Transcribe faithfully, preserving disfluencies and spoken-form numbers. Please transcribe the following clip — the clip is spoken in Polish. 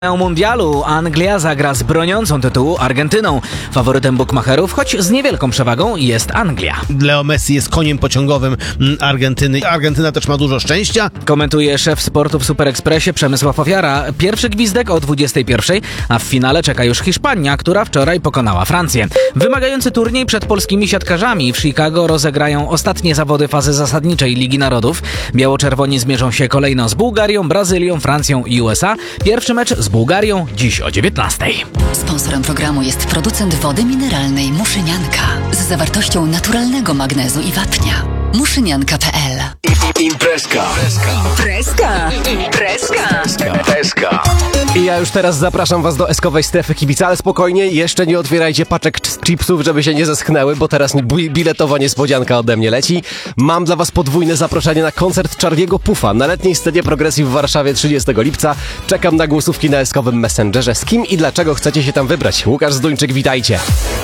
Mundialu Anglia zagra z broniącą tytułu Argentyną. Faworytem bukmacherów, choć z niewielką przewagą, jest Anglia. Leo Messi jest koniem pociągowym Argentyny. Argentyna też ma dużo szczęścia. Komentuje szef sportu w Super Expressie Przemysław Ofiara. Pierwszy gwizdek o dwudziestej pierwszej, a w finale czeka już Hiszpania, która wczoraj pokonała Francję. Wymagający turniej przed polskimi siatkarzami w Chicago rozegrają ostatnie zawody fazy zasadniczej Ligi Narodów. Biało-czerwoni zmierzą się kolejno z Bułgarią, Brazylią, Francją i U S A. Pierwszy mecz z Bułgarią dziś o dziewiętnastej. Sponsorem programu jest producent wody mineralnej Muszynianka z zawartością naturalnego magnezu i wapnia. muszynianka kropka p l. Imprezka. Imprezka. Imprezka. Imprezka. I ja już teraz zapraszam was do eskowej strefy kibica, ale spokojnie, jeszcze nie otwierajcie paczek chipsów, żeby się nie zeschnęły, bo teraz biletowa niespodzianka ode mnie leci. Mam dla was podwójne zaproszenie na koncert Charlie'ego Puffa na letniej scenie Progressive w Warszawie trzydziestego lipca. Czekam na głosówki na eskowym Messengerze. Z kim i dlaczego chcecie się tam wybrać? Łukasz Zduńczyk, witajcie.